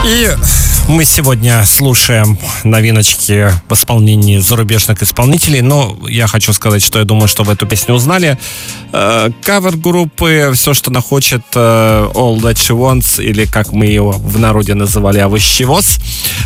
И мы сегодня слушаем новиночки в исполнении зарубежных исполнителей. Но я хочу сказать, что я думаю, что вы эту песню узнали. Кавер-группы «Все, что она хочет», «All That She Wants», или, как мы его в народе называли, «Овощевоз»,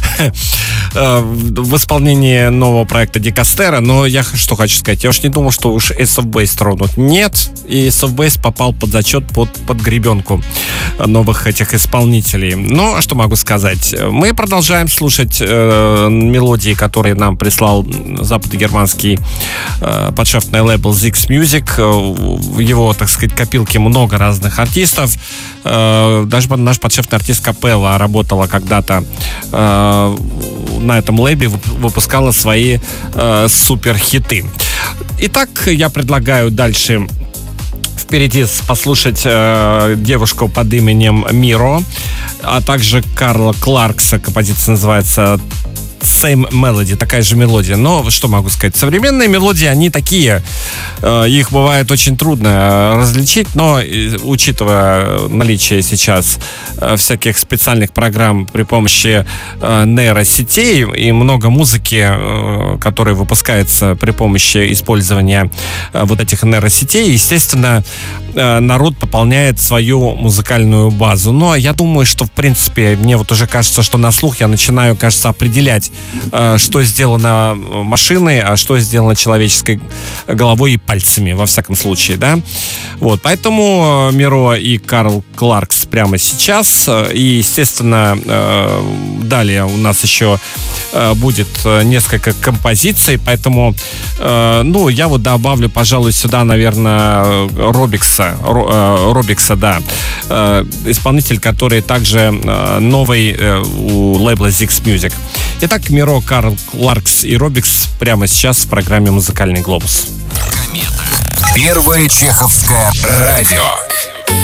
в исполнении нового проекта Дикастера. Но я что хочу сказать, я уж не думал, что уж Ace of Base тронут. Нет, и Ace of Base попал под зачет, под гребенку новых этих исполнителей. Но что могу сказать? Мы продолжаем слушать мелодии, которые нам прислал западно-германский подшефный лейбл Zix Music. В его, так сказать, копилке много разных артистов. Даже наш подшефный артист Капелла работала когда-то на этом лейбле, выпускала свои суперхиты. Итак, я предлагаю дальше впереди послушать девушку под именем Миро, а также Карла Кларкса. Композиция называется Same Melody, такая же мелодия. Но что могу сказать? Современные мелодии, они такие. Их бывает очень трудно различить, но учитывая наличие сейчас всяких специальных программ при помощи нейросетей и много музыки, которая выпускается при помощи использования вот этих нейросетей, естественно, народ пополняет свою музыкальную базу. Но я думаю, что, в принципе, мне вот уже кажется, что на слух я начинаю, кажется, определять, что сделано машиной, а что сделано человеческой головой и пальцами, во всяком случае, да. Вот, поэтому Миро и Карл Кларкс прямо сейчас. И, естественно, далее у нас еще будет несколько композиций, поэтому, я вот добавлю, пожалуй, сюда, наверное, Робикса, да, исполнитель, который также новый у лейбла Zix Music. Итак, Миро, Карл Кларкс и Робикс прямо сейчас в программе «Музыкальный глобус». Первое чеховское радио.